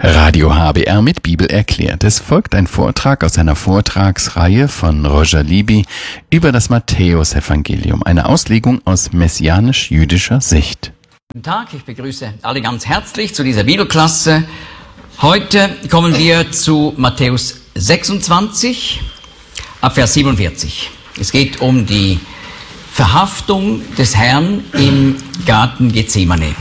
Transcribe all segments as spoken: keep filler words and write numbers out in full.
Radio H B R mit Bibel erklärt. Es folgt ein Vortrag aus einer Vortragsreihe von Roger Libby über das Matthäusevangelium, eine Auslegung aus messianisch-jüdischer Sicht. Guten Tag, ich begrüße alle ganz herzlich zu dieser Bibelklasse. Heute kommen wir zu Matthäus sechsundzwanzig, ab Vers siebenundvierzig. Es geht um die Verhaftung des Herrn im Garten Gethsemane.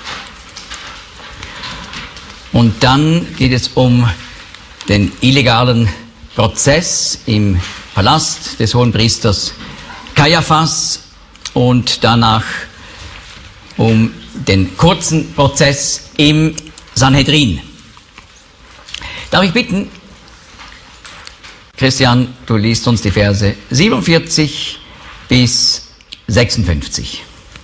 Und dann geht es um den illegalen Prozess im Palast des Hohenpriesters Kaiaphas und danach um den kurzen Prozess im Sanhedrin. Darf ich bitten, Christian, du liest uns die Verse siebenundvierzig bis sechsundfünfzig.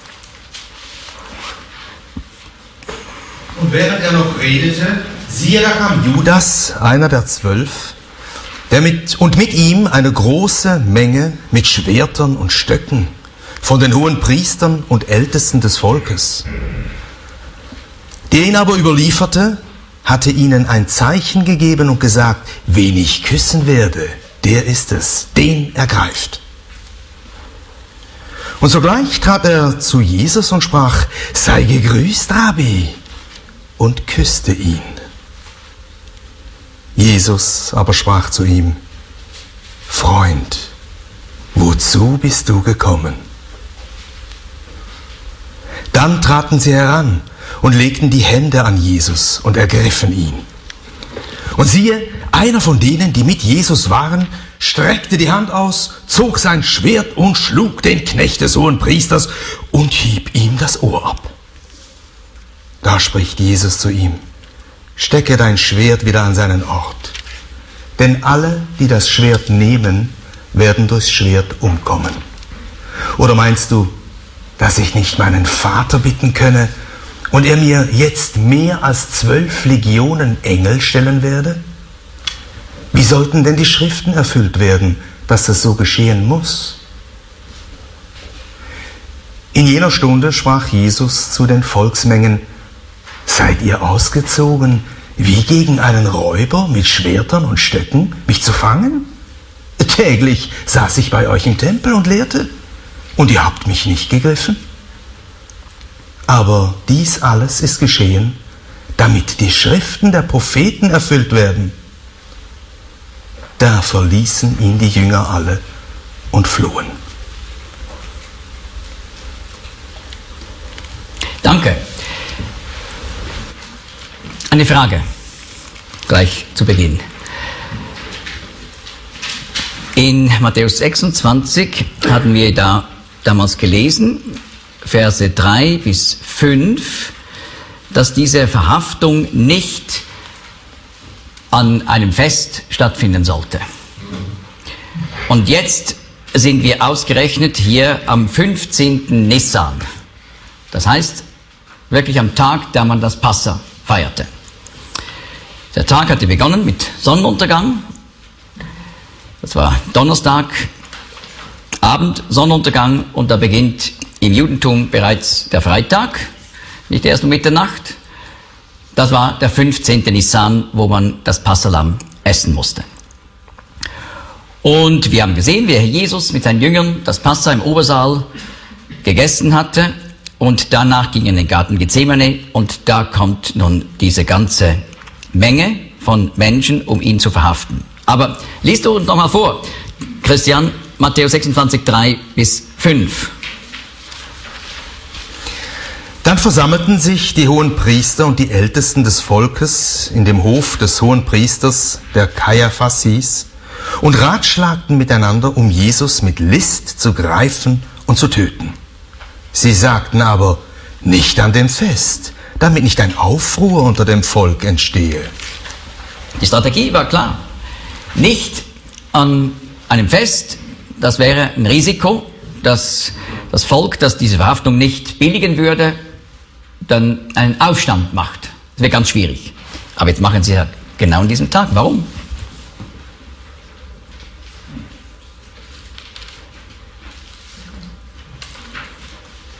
Und während er noch redete, siehe, da kam Judas, einer der zwölf, der mit, und mit ihm eine große Menge mit Schwertern und Stöcken von den hohen Priestern und Ältesten des Volkes. Der ihn aber überlieferte, hatte ihnen ein Zeichen gegeben und gesagt, wen ich küssen werde, der ist es, den ergreift. Und sogleich trat er zu Jesus und sprach, sei gegrüßt, Rabbi, und küsste ihn. Jesus aber sprach zu ihm, Freund, wozu bist du gekommen? Dann traten sie heran und legten die Hände an Jesus und ergriffen ihn. Und siehe, einer von denen, die mit Jesus waren, streckte die Hand aus, zog sein Schwert und schlug den Knecht des Hohenpriesters und hieb ihm das Ohr ab. Da spricht Jesus zu ihm, stecke dein Schwert wieder an seinen Ort, denn alle, die das Schwert nehmen, werden durchs Schwert umkommen. Oder meinst du, dass ich nicht meinen Vater bitten könne und er mir jetzt mehr als zwölf Legionen Engel stellen werde? Wie sollten denn die Schriften erfüllt werden, dass das so geschehen muss? In jener Stunde sprach Jesus zu den Volksmengen, seid ihr ausgezogen, wie gegen einen Räuber mit Schwertern und Stöcken, mich zu fangen? Täglich saß ich bei euch im Tempel und lehrte, und ihr habt mich nicht gegriffen. Aber dies alles ist geschehen, damit die Schriften der Propheten erfüllt werden. Da verließen ihn die Jünger alle und flohen. Danke. Eine Frage, gleich zu Beginn. In Matthäus sechsundzwanzig hatten wir da damals gelesen, Verse drei bis fünf, dass diese Verhaftung nicht an einem Fest stattfinden sollte. Und jetzt sind wir ausgerechnet hier am fünfzehnten Nissan. Das heißt, wirklich am Tag, da man das Passa feierte. Der Tag hatte begonnen mit Sonnenuntergang. Das war Donnerstag, Abend, Sonnenuntergang, und da beginnt im Judentum bereits der Freitag, nicht erst um Mitternacht. Das war der fünfzehnte Nissan, wo man das Passalamm essen musste. Und wir haben gesehen, wie Herr Jesus mit seinen Jüngern das Passa im Obersaal gegessen hatte, und danach ging er in den Garten Gethsemane, und da kommt nun diese ganze Menge von Menschen, um ihn zu verhaften. Aber liest du uns noch mal vor, Christian, Matthäus sechsundzwanzig, drei bis fünf. Dann versammelten sich die hohen Priester und die Ältesten des Volkes in dem Hof des hohen Priesters, der Kaiaphas hieß, und ratschlagten miteinander, um Jesus mit List zu greifen und zu töten. Sie sagten aber, nicht an dem Fest, damit nicht ein Aufruhr unter dem Volk entstehe. Die Strategie war klar. Nicht an einem Fest, das wäre ein Risiko, dass das Volk, das diese Verhaftung nicht billigen würde, dann einen Aufstand macht. Das wäre ganz schwierig. Aber jetzt machen sie ja genau an diesem Tag. Warum?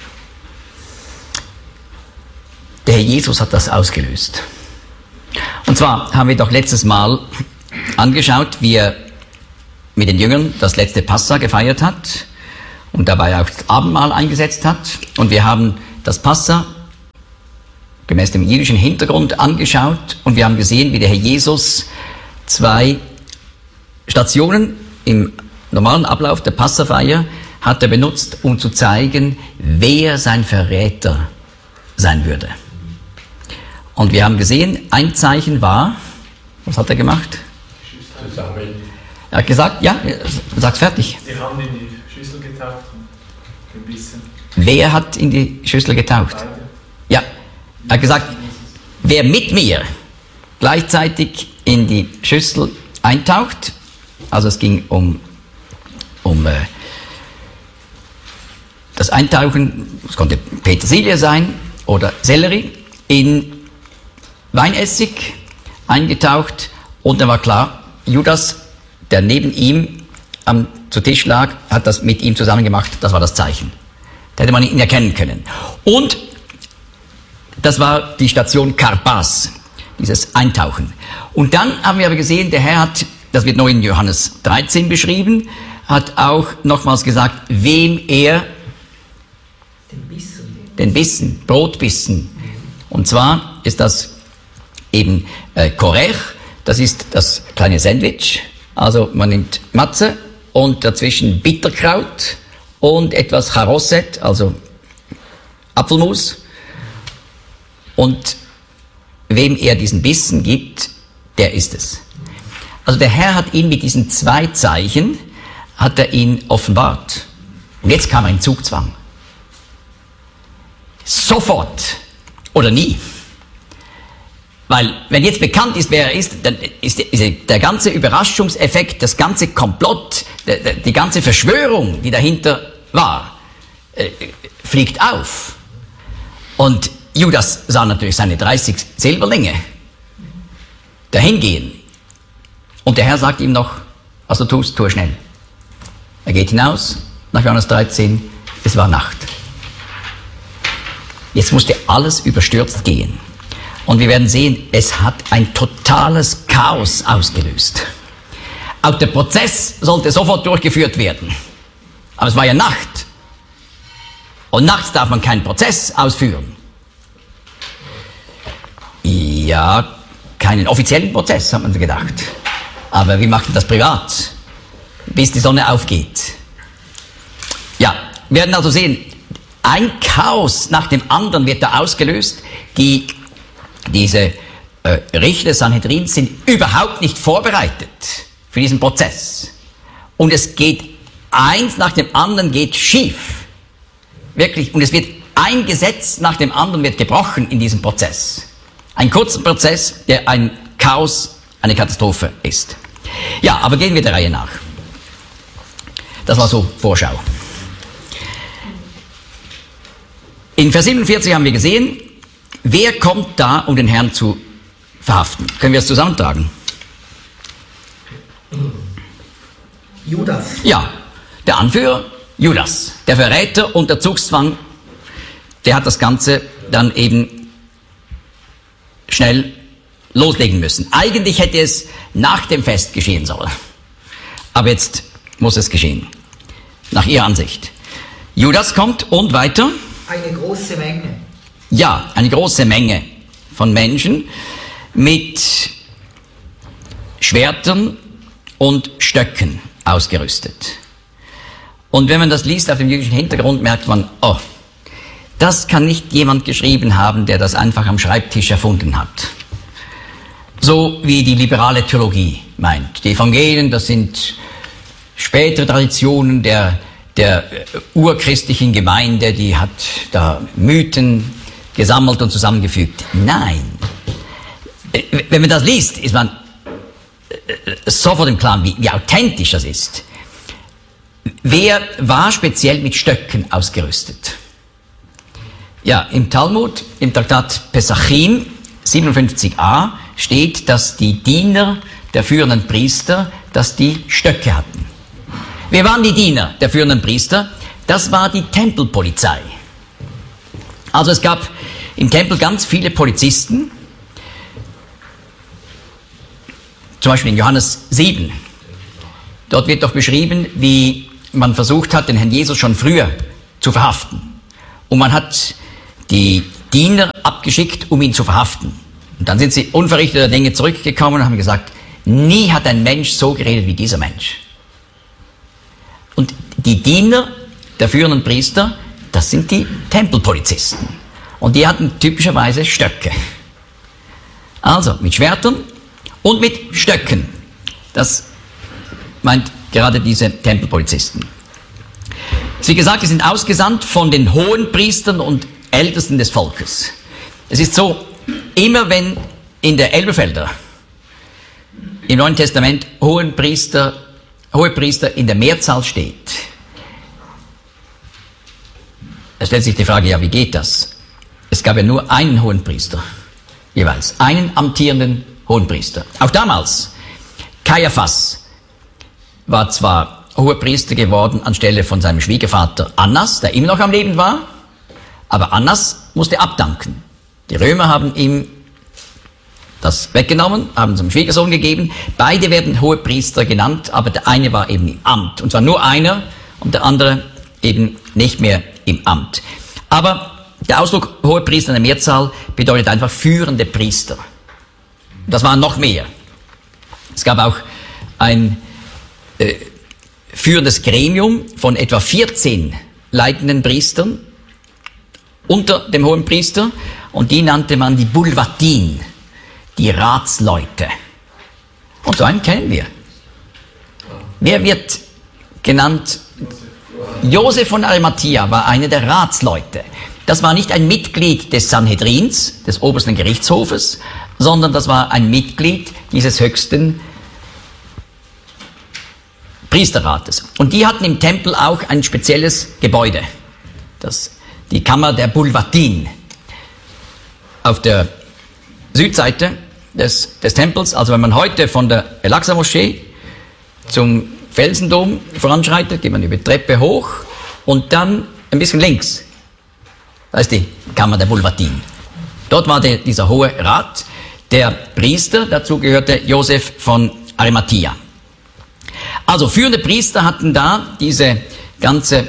Der Herr Jesus hat das ausgelöst. Und zwar haben wir doch letztes Mal angeschaut, wie er mit den Jüngern das letzte Passa gefeiert hat und dabei auch das Abendmahl eingesetzt hat. Und wir haben das Passa gemäß dem jüdischen Hintergrund angeschaut und wir haben gesehen, wie der Herr Jesus zwei Stationen im normalen Ablauf der Passafeier hat er benutzt, um zu zeigen, wer sein Verräter sein würde. Und wir haben gesehen, ein Zeichen war, was hat er gemacht? Er hat gesagt, ja, sag's fertig. Die Hand in die Schüssel getaucht und ein bisschen. Wer hat in die Schüssel getaucht? Beide. Ja, er hat gesagt, wer mit mir gleichzeitig in die Schüssel eintaucht, also es ging um, um äh, das Eintauchen, es konnte Petersilie sein oder Sellerie, in Weinessig eingetaucht und dann war klar, Judas, der neben ihm am, zu Tisch lag, hat das mit ihm zusammen gemacht, das war das Zeichen. Da hätte man ihn erkennen können. Und das war die Station Karpas, dieses Eintauchen. Und dann haben wir aber gesehen, der Herr hat, das wird noch in Johannes dreizehn beschrieben, hat auch nochmals gesagt, wem er Den Bissen. den Bissen, Brotbissen. Und zwar ist das eben äh, Korech, das ist das kleine Sandwich. Also man nimmt Matze und dazwischen Bitterkraut und etwas Charosset, also Apfelmus. Und wem er diesen Bissen gibt, der ist es. Also der Herr hat ihn mit diesen zwei Zeichen, hat er ihn offenbart. Und jetzt kam ein Zugzwang. Sofort oder nie. Weil, wenn jetzt bekannt ist, wer er ist, dann ist der ganze Überraschungseffekt, das ganze Komplott, die ganze Verschwörung, die dahinter war, fliegt auf. Und Judas sah natürlich seine dreißig Silberlinge dahingehen. Und der Herr sagt ihm noch, was du tust, tue schnell. Er geht hinaus, nach Johannes dreizehn, es war Nacht. Jetzt musste alles überstürzt gehen. Und wir werden sehen, es hat ein totales Chaos ausgelöst. Auch der Prozess sollte sofort durchgeführt werden. Aber es war ja Nacht. Und nachts darf man keinen Prozess ausführen. Ja, keinen offiziellen Prozess, hat man gedacht. Aber wie macht man das privat? Bis die Sonne aufgeht. Ja, wir werden also sehen, ein Chaos nach dem anderen wird da ausgelöst. Die, diese äh, Richter des Sanhedrin sind überhaupt nicht vorbereitet für diesen Prozess. Und es geht, eins nach dem anderen geht schief. Wirklich. Und es wird ein Gesetz nach dem anderen wird gebrochen in diesem Prozess. Ein kurzer Prozess, der ein Chaos, eine Katastrophe ist. Ja, aber gehen wir der Reihe nach. Das war so Vorschau. In Vers siebenundvierzig haben wir gesehen, wer kommt da, um den Herrn zu verhaften? Können wir es zusammentragen? Judas. Ja, der Anführer, Judas. Der Verräter und der Zugzwang, der hat das Ganze dann eben schnell loslegen müssen. Eigentlich hätte es nach dem Fest geschehen sollen. Aber jetzt muss es geschehen. Nach ihrer Ansicht. Judas kommt und weiter. Eine große Menge. Ja, eine große Menge von Menschen mit Schwertern und Stöcken ausgerüstet. Und wenn man das liest auf dem jüdischen Hintergrund, merkt man, oh, das kann nicht jemand geschrieben haben, der das einfach am Schreibtisch erfunden hat. So wie die liberale Theologie meint. Die Evangelien, das sind spätere Traditionen der, der urchristlichen Gemeinde, die hat da Mythen gesammelt und zusammengefügt. Nein. Wenn man das liest, ist man sofort im Klaren, wie, wie authentisch das ist. Wer war speziell mit Stöcken ausgerüstet? Ja, im Talmud, im Traktat Pesachim siebenundfünfzig a steht, dass die Diener der führenden Priester, dass die Stöcke hatten. Wer waren die Diener der führenden Priester? Das war die Tempelpolizei. Also es gab im Tempel ganz viele Polizisten, zum Beispiel in Johannes sieben. Dort wird doch beschrieben, wie man versucht hat, den Herrn Jesus schon früher zu verhaften. Und man hat die Diener abgeschickt, um ihn zu verhaften. Und dann sind sie unverrichteter Dinge zurückgekommen und haben gesagt, nie hat ein Mensch so geredet wie dieser Mensch. Und die Diener der führenden Priester, das sind die Tempelpolizisten. Und die hatten typischerweise Stöcke. Also mit Schwertern und mit Stöcken. Das meint gerade diese Tempelpolizisten. Wie gesagt, die sind ausgesandt von den Hohenpriestern und Ältesten des Volkes. Es ist so, immer wenn in der Elberfelder im Neuen Testament Hohenpriester, Hohepriester in der Mehrzahl steht, da stellt sich die Frage, ja, wie geht das? Es gab ja nur einen Hohenpriester, jeweils, einen amtierenden Hohenpriester. Auch damals, Kaiaphas war zwar Hohepriester geworden anstelle von seinem Schwiegervater Annas, der immer noch am Leben war, aber Annas musste abdanken. Die Römer haben ihm das weggenommen, haben zum Schwiegersohn gegeben. Beide werden Hohepriester genannt, aber der eine war eben im Amt. Und zwar nur einer und der andere eben nicht mehr im Amt. Aber der Ausdruck Hohepriester in der Mehrzahl bedeutet einfach führende Priester. Das waren noch mehr. Es gab auch ein äh, führendes Gremium von etwa vierzehn leitenden Priestern unter dem Hohenpriester und die nannte man die Bulvatin, die Ratsleute. Und so einen kennen wir. Wer wird genannt? Josef von Arimathea war einer der Ratsleute. Das war nicht ein Mitglied des Sanhedrins, des obersten Gerichtshofes, sondern das war ein Mitglied dieses höchsten Priesterrates. Und die hatten im Tempel auch ein spezielles Gebäude, das, die Kammer der Bulvatin. Auf der Südseite des, des Tempels, also wenn man heute von der El-Aqsa-Moschee zum Felsendom voranschreitet, geht man über die Treppe hoch und dann ein bisschen links. Da ist die Kammer der Bulvatin. Dort war der, dieser hohe Rat, der Priester, dazu gehörte Josef von Arimathea. Also führende Priester hatten da diese ganze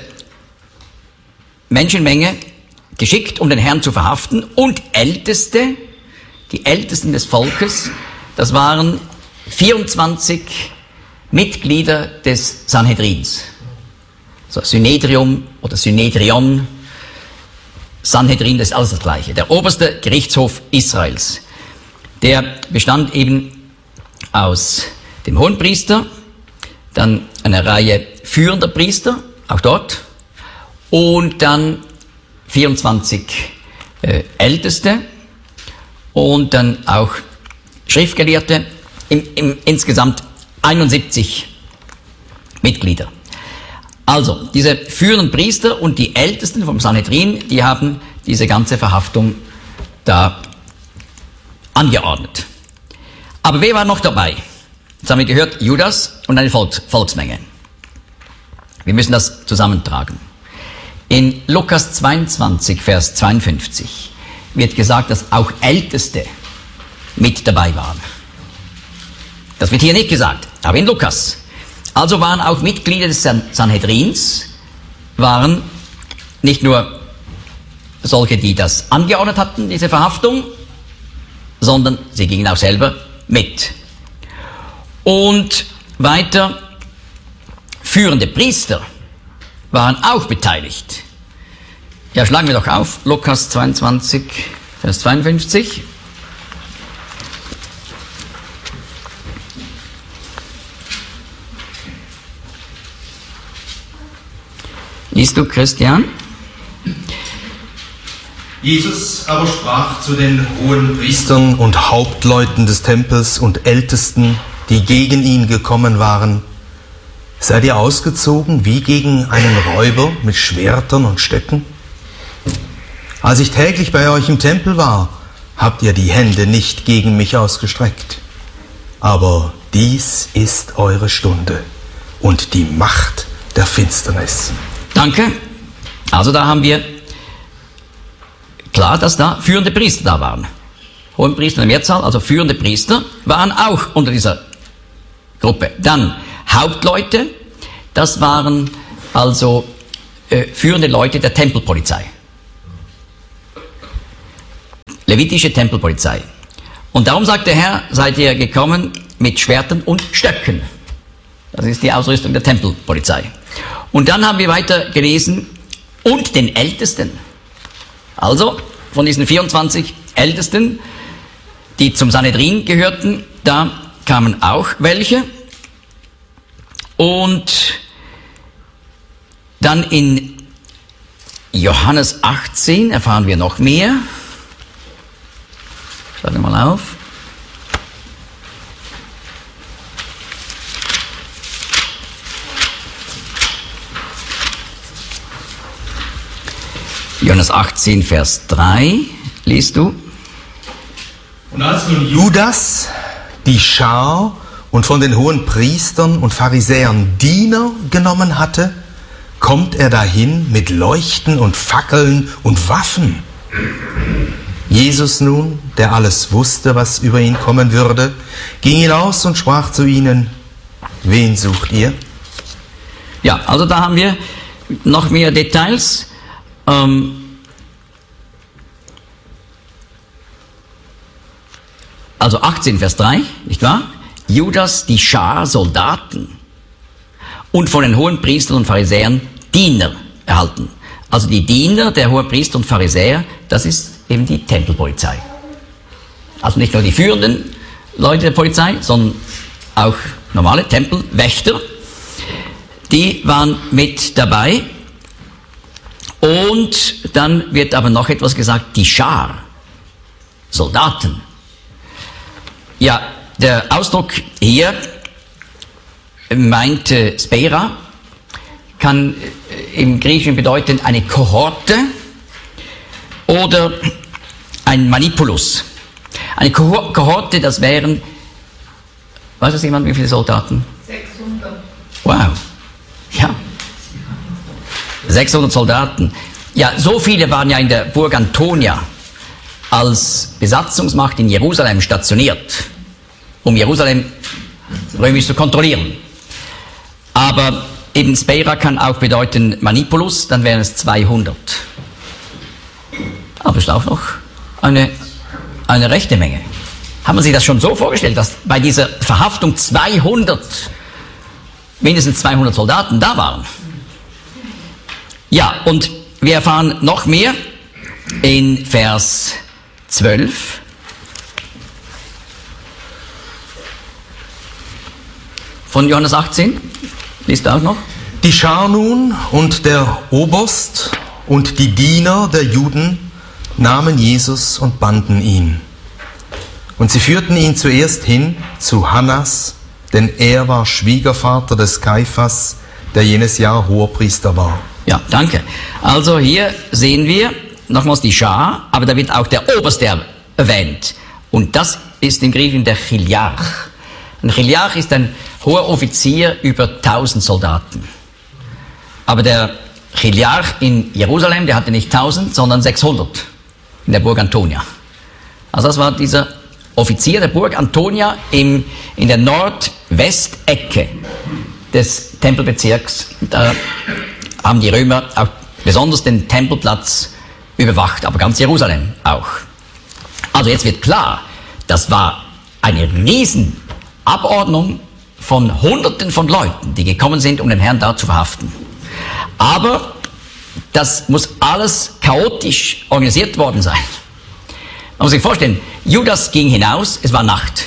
Menschenmenge geschickt, um den Herrn zu verhaften, und Älteste, die Ältesten des Volkes, das waren vierundzwanzig Mitglieder des Sanhedrins. So Synedrium oder Synedrion, Sanhedrin, das ist alles das Gleiche. Der oberste Gerichtshof Israels. Der bestand eben aus dem Hohenpriester, dann eine Reihe führender Priester, auch dort, und dann vierundzwanzig äh, Älteste und dann auch Schriftgelehrte, im, im, insgesamt einundsiebzig Mitglieder. Also, diese führenden Priester und die Ältesten vom Sanhedrin, die haben diese ganze Verhaftung da angeordnet. Aber wer war noch dabei? Jetzt haben wir gehört, Judas und eine Volks Volksmenge. Wir müssen das zusammentragen. In Lukas zweiundzwanzig, Vers zweiundfünfzig wird gesagt, dass auch Älteste mit dabei waren. Das wird hier nicht gesagt, aber in Lukas. Also waren auch Mitglieder des Sanhedrins, waren nicht nur solche, die das angeordnet hatten, diese Verhaftung, sondern sie gingen auch selber mit. Und weiter, führende Priester waren auch beteiligt. Ja, schlagen wir doch auf, Lukas zweiundzwanzig, Vers zweiundfünfzig. Liest du, Christian? Jesus aber sprach zu den hohen Priestern und Hauptleuten des Tempels und Ältesten, die gegen ihn gekommen waren: Seid ihr ausgezogen wie gegen einen Räuber mit Schwertern und Stöcken? Als ich täglich bei euch im Tempel war, habt ihr die Hände nicht gegen mich ausgestreckt. Aber dies ist eure Stunde und die Macht der Finsternis. Danke. Also da haben wir klar, dass da führende Priester da waren. Hohenpriester in der Mehrzahl, also führende Priester, waren auch unter dieser Gruppe. Dann Hauptleute, das waren also äh, führende Leute der Tempelpolizei. Levitische Tempelpolizei. Und darum sagt der Herr, seid ihr gekommen mit Schwertern und Stöcken. Das ist die Ausrüstung der Tempelpolizei. Und dann haben wir weiter gelesen, und den Ältesten. Also, von diesen vierundzwanzig Ältesten, die zum Sanhedrin gehörten, da kamen auch welche. Und dann in Johannes achtzehn erfahren wir noch mehr. Schreiben wir mal auf. Johannes achtzehn, Vers drei, liest du. Und als nun Judas die Schar und von den hohen Priestern und Pharisäern Diener genommen hatte, kommt er dahin mit Leuchten und Fackeln und Waffen. Jesus nun, der alles wusste, was über ihn kommen würde, ging hinaus und sprach zu ihnen, wen sucht ihr? Ja, also da haben wir noch mehr Details. Ähm, also achtzehn, Vers drei, nicht wahr? Judas die Schar Soldaten und von den hohen Priestern und Pharisäern Diener erhalten. Also die Diener der hohen Priester und Pharisäer, das ist eben die Tempelpolizei. Also nicht nur die führenden Leute der Polizei, sondern auch normale Tempelwächter, die waren mit dabei. Und dann wird aber noch etwas gesagt, die Schar, Soldaten. Ja, der Ausdruck hier meinte Spera, kann im Griechischen bedeuten eine Kohorte oder ein Manipulus. Eine Kohorte, das wären, weiß das jemand, wie viele Soldaten? sechshundert. Wow, ja. sechshundert Soldaten. Ja, so viele waren ja in der Burg Antonia als Besatzungsmacht in Jerusalem stationiert, um Jerusalem römisch zu kontrollieren. Aber eben Spera kann auch bedeuten Manipulus, dann wären es zweihundert. Aber es ist auch noch eine, eine rechte Menge. Haben Sie sich das schon so vorgestellt, dass bei dieser Verhaftung zweihundert, mindestens zweihundert Soldaten da waren? Ja, und wir erfahren noch mehr in Vers zwölf. Von Johannes achtzehn. Liest du auch noch? Die Schar nun und der Oberst und die Diener der Juden nahmen Jesus und banden ihn. Und sie führten ihn zuerst hin zu Hannas, denn er war Schwiegervater des Kaiphas, der jenes Jahr Hoherpriester war. Ja, danke. Also hier sehen wir nochmals die Schar, aber da wird auch der Oberste erwähnt. Und das ist im Griechischen der Chiliarch. Ein Chiliarch ist ein hoher Offizier über tausend Soldaten. Aber der Chiliarch in Jerusalem, der hatte nicht tausend, sondern sechshundert in der Burg Antonia. Also das war dieser Offizier der Burg Antonia im, in der Nordwestecke des Tempelbezirks. Da haben die Römer auch besonders den Tempelplatz überwacht, aber ganz Jerusalem auch. Also jetzt wird klar, das war eine Riesenabordnung von Hunderten von Leuten, die gekommen sind, um den Herrn da zu verhaften. Aber das muss alles chaotisch organisiert worden sein. Man muss sich vorstellen, Judas ging hinaus, es war Nacht.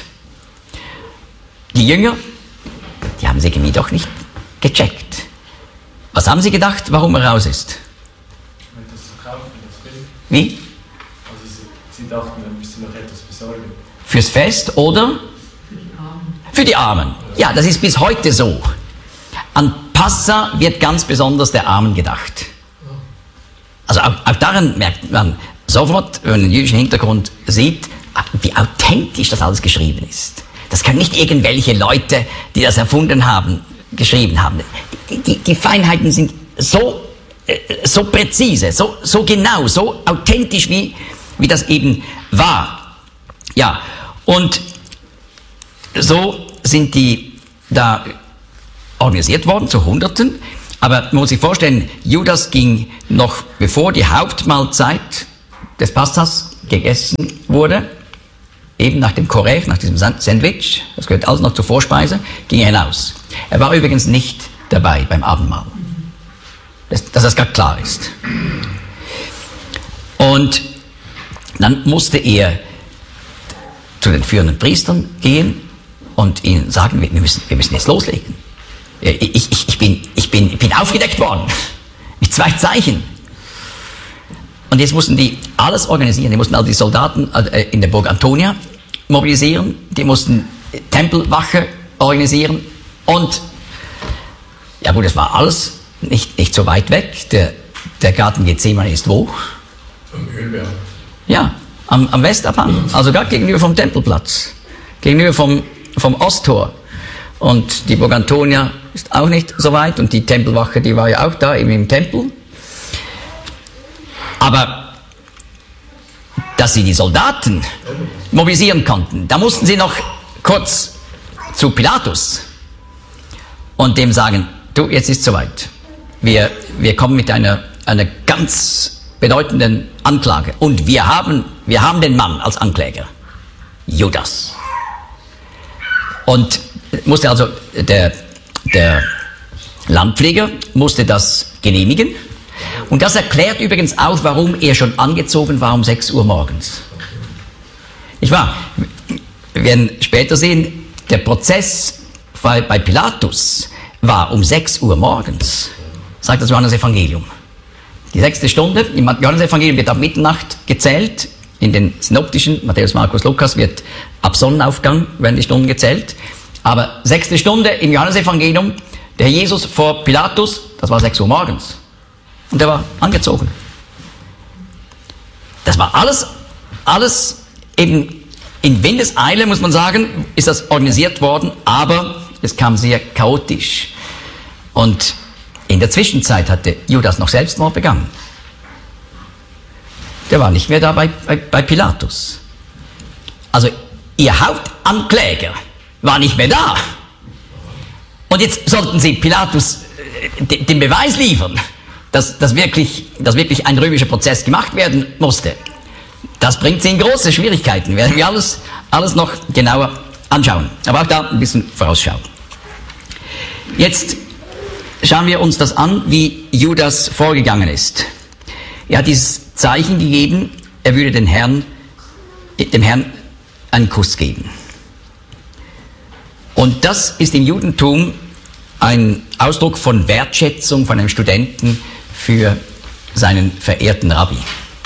Die Jünger, die haben sich irgendwie doch nicht gecheckt. Was haben sie gedacht, warum er raus ist? Etwas verkaufen, das Bild. Wie? Also sie, sie dachten, wir müssen noch etwas besorgen. Fürs Fest oder? Für die Armen. Ja, das ist bis heute so. An Passa wird ganz besonders der Armen gedacht. Also auch, auch daran merkt man sofort, wenn man den jüdischen Hintergrund sieht, wie authentisch das alles geschrieben ist. Das können nicht irgendwelche Leute, die das erfunden haben, geschrieben haben. Die, die, die Feinheiten sind so, äh, so präzise, so, so genau, so authentisch, wie, wie das eben war. Ja, und so sind die da organisiert worden zu Hunderten. Aber man muss sich vorstellen, Judas ging noch bevor die Hauptmahlzeit des Passas gegessen wurde, eben nach dem Korech, nach diesem Sandwich, das gehört alles noch zur Vorspeise, ging er hinaus. Er war übrigens nicht dabei beim Abendmahl, dass, dass das ganz klar ist. Und dann musste er zu den führenden Priestern gehen und ihnen sagen, wir müssen, wir müssen jetzt loslegen. Ich, ich, ich, bin, ich, bin, ich bin aufgedeckt worden mit zwei Zeichen. Und jetzt mussten die alles organisieren. Die mussten also die Soldaten in der Burg Antonia mobilisieren, die mussten Tempelwache organisieren und ja gut, das war alles nicht, nicht so weit weg. Der, der Garten Gethsemane ist wo? Am Ölberg. Ja, am, am Westabhang, also gerade gegenüber vom Tempelplatz, gegenüber vom, vom Osttor. Und die Burg Antonia ist auch nicht so weit und die Tempelwache, die war ja auch da, eben im Tempel. Aber dass sie die Soldaten mobilisieren konnten, da mussten sie noch kurz zu Pilatus und dem sagen, du, jetzt ist soweit. Wir, wir kommen mit einer, einer ganz bedeutenden Anklage und wir haben, wir haben den Mann als Ankläger, Judas. Und musste also der, der Landpfleger musste das genehmigen. Und das erklärt übrigens auch, warum er schon angezogen war um sechs Uhr morgens. Nicht wahr? Wir werden später sehen, der Prozess bei, bei Pilatus war um sechs Uhr morgens, sagt das Johannesevangelium. Die sechste Stunde im Johannesevangelium wird ab Mitternacht gezählt. In den synoptischen, Matthäus, Markus, Lukas, wird ab Sonnenaufgang werden die Stunden gezählt. Aber sechste Stunde im Johannesevangelium, der Herr Jesus vor Pilatus, das war sechs Uhr morgens. Und er war angezogen. Das war alles, alles eben in Windeseile, muss man sagen, ist das organisiert worden, aber es kam sehr chaotisch. Und in der Zwischenzeit hatte Judas noch Selbstmord begangen. Der war nicht mehr da bei, bei, bei Pilatus. Also ihr Hauptankläger war nicht mehr da. Und jetzt sollten sie Pilatus äh, den Beweis liefern, dass, dass, wirklich, dass wirklich ein römischer Prozess gemacht werden musste. Das bringt sie in große Schwierigkeiten. Werden wir alles, alles noch genauer anschauen. Aber auch da ein bisschen vorausschauen. Jetzt schauen wir uns das an, wie Judas vorgegangen ist. Er hat dieses Zeichen gegeben, er würde den Herrn, dem Herrn einen Kuss geben. Und das ist im Judentum ein Ausdruck von Wertschätzung von einem Studenten für seinen verehrten Rabbi.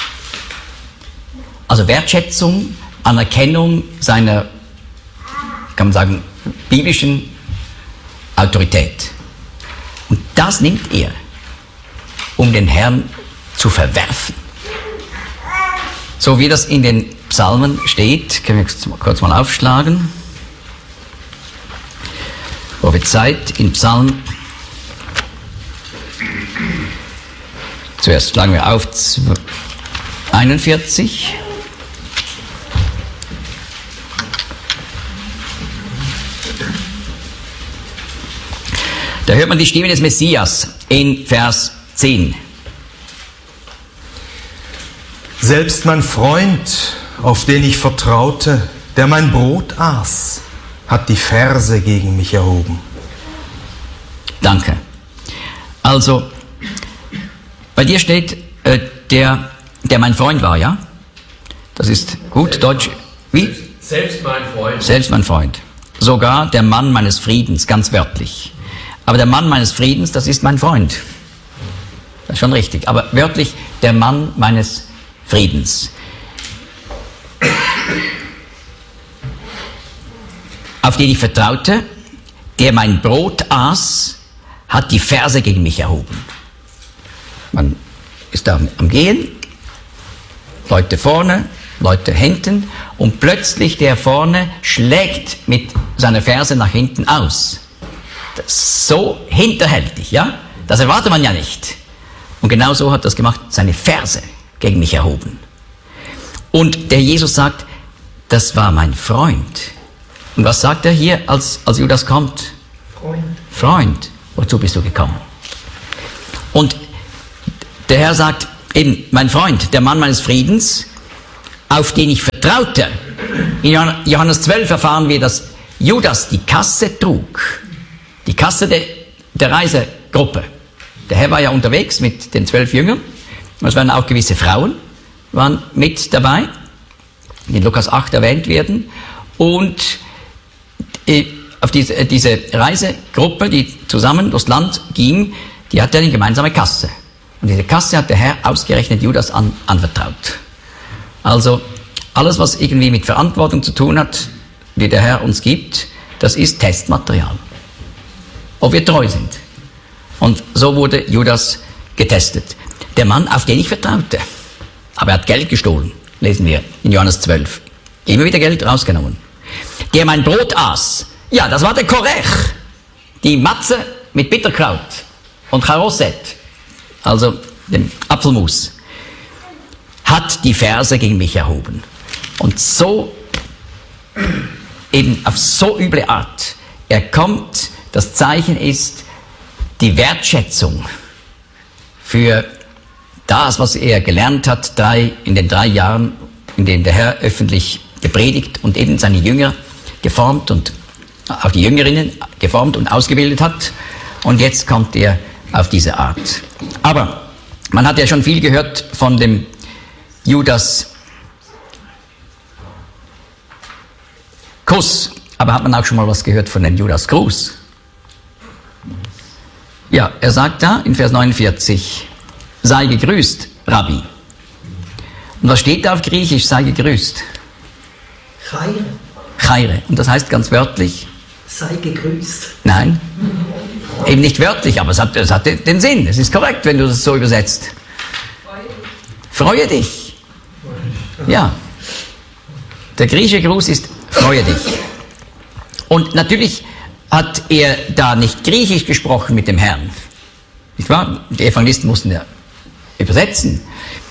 Also Wertschätzung, Anerkennung seiner, kann man sagen, biblischen Autorität. Und das nimmt er, um den Herrn zu verwerfen. So wie das in den Psalmen steht, können wir kurz mal aufschlagen. Prophezeit in Psalm. Zuerst schlagen wir auf einundvierzig. Da hört man die Stimme des Messias in Vers zehn. Selbst mein Freund, auf den ich vertraute, der mein Brot aß, hat die Verse gegen mich erhoben. Danke. Also, bei dir steht, äh, der, der mein Freund war, ja? Das ist gut, selbst Deutsch. Wie? Selbst mein Freund. Selbst mein Freund. Sogar der Mann meines Friedens, ganz wörtlich. Aber der Mann meines Friedens, das ist mein Freund. Das ist schon richtig. Aber wörtlich, der Mann meines Friedens. Auf den ich vertraute, der mein Brot aß, hat die Verse gegen mich erhoben. Man ist da am Gehen, Leute vorne, Leute hinten, und plötzlich der vorne schlägt mit seiner Ferse nach hinten aus. Das ist so hinterhältig, ja? Das erwartet man ja nicht. Und genau so hat das gemacht, seine Ferse gegen mich erhoben. Und der Jesus sagt, das war mein Freund. Und was sagt er hier, als, als Judas kommt? Freund, wozu bist du gekommen? Und der Herr sagt eben, mein Freund, der Mann meines Friedens, auf den ich vertraute. In Johannes zwölf erfahren wir, dass Judas die Kasse trug. Die Kasse der, der Reisegruppe. Der Herr war ja unterwegs mit den zwölf Jüngern. Es waren auch gewisse Frauen, waren mit dabei, die in Lukas acht erwähnt werden. Und äh, auf diese, diese Reisegruppe, die zusammen durchs Land ging, die hatte eine gemeinsame Kasse. Und diese Kasse hat der Herr ausgerechnet Judas an, anvertraut. Also alles, was irgendwie mit Verantwortung zu tun hat, die der Herr uns gibt, das ist Testmaterial. Ob wir treu sind. Und so wurde Judas getestet. Der Mann, auf den ich vertraute. Aber er hat Geld gestohlen, lesen wir in Johannes zwölf. Immer wieder Geld rausgenommen. Der mein Brot aß. Ja, das war der Korech. Die Matze mit Bitterkraut und Charosset, also dem Apfelmus, hat die Verse gegen mich erhoben. Und so, eben auf so üble Art, er kommt, das Zeichen ist die Wertschätzung für das, was er gelernt hat, drei, in den drei Jahren, in denen der Herr öffentlich gepredigt und eben seine Jünger geformt und auch die Jüngerinnen geformt und ausgebildet hat. Und jetzt kommt er auf diese Art. Aber man hat ja schon viel gehört von dem Judas Kuss. Aber hat man auch schon mal was gehört von dem Judas Gruß? Ja, er sagt da in Vers neunundvierzig, sei gegrüßt, Rabbi. Und was steht da auf Griechisch, sei gegrüßt? Chaire. Chaire. Und das heißt ganz wörtlich? Sei gegrüßt. Nein, eben nicht wörtlich, aber es hat, es hat den Sinn. Es ist korrekt, wenn du das so übersetzt. Freue dich. Ja. Der griechische Gruß ist freue dich. Und natürlich hat er da nicht Griechisch gesprochen mit dem Herrn. Nicht wahr? Die Evangelisten mussten ja übersetzen.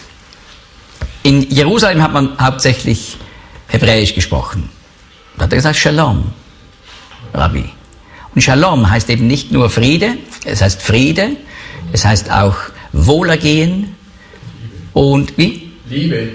In Jerusalem hat man hauptsächlich Hebräisch gesprochen. Da hat er gesagt Shalom, Rabbi. Und Shalom heißt eben nicht nur Friede, es heißt Friede, es heißt auch Wohlergehen und wie? Liebe.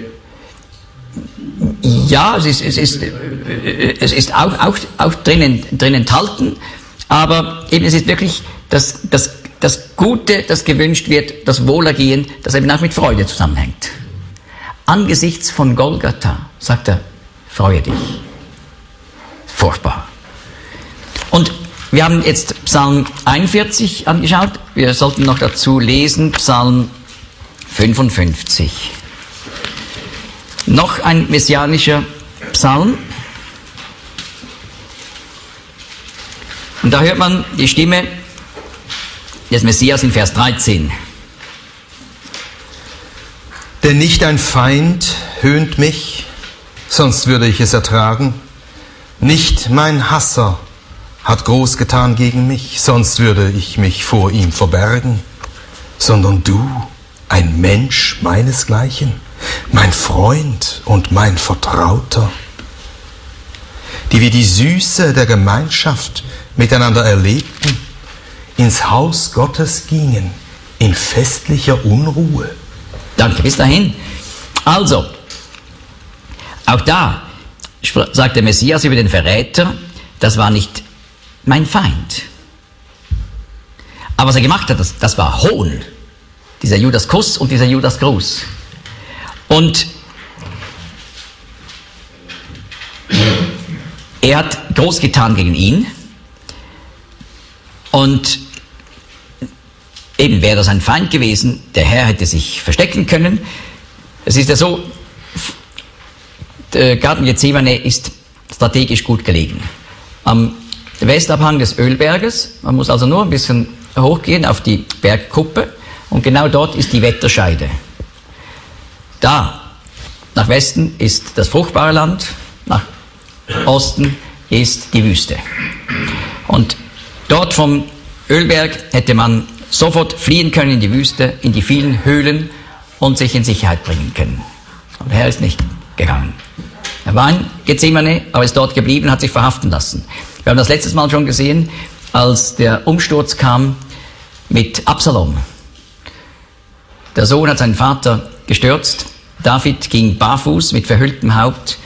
Ja, es ist, es ist, es ist auch, auch, auch drin, drin enthalten, aber eben es ist wirklich das, das, das Gute, das gewünscht wird, das Wohlergehen, das eben auch mit Freude zusammenhängt. Angesichts von Golgatha, sagt er, freue dich. Furchtbar. Und wir haben jetzt Psalm einundvierzig angeschaut, wir sollten noch dazu lesen Psalm fünfundfünfzig. Noch ein messianischer Psalm. Und da hört man die Stimme des Messias in Vers dreizehn. Denn nicht ein Feind höhnt mich, sonst würde ich es ertragen. Nicht mein Hasser hat groß getan gegen mich, sonst würde ich mich vor ihm verbergen. Sondern du, ein Mensch meinesgleichen, mein Freund und mein Vertrauter, die wir die Süße der Gemeinschaft miteinander erlebten, ins Haus Gottes gingen, in festlicher Unruhe. Danke, bis dahin. Also, auch da sagt der Messias über den Verräter, das war nicht mein Feind. Aber was er gemacht hat, das, das war Hohn. Dieser Judas Kuss und dieser Judas Gruß. Und er hat groß getan gegen ihn. Und eben wäre das ein Feind gewesen, der Herr hätte sich verstecken können. Es ist ja so, der Garten Gethsemane ist strategisch gut gelegen. Am Westabhang des Ölberges, man muss also nur ein bisschen hochgehen auf die Bergkuppe und genau dort ist die Wetterscheide. Da, nach Westen ist das fruchtbare Land, nach Osten ist die Wüste. Und dort vom Ölberg hätte man sofort fliehen können in die Wüste, in die vielen Höhlen und sich in Sicherheit bringen können. Aber der Herr ist nicht gegangen. Er war in Gethsemane, aber ist dort geblieben, hat sich verhaften lassen. Wir haben das letztes Mal schon gesehen, als der Umsturz kam mit Absalom. Der Sohn hat seinen Vater gestürzt. David ging barfuß mit verhülltem Haupt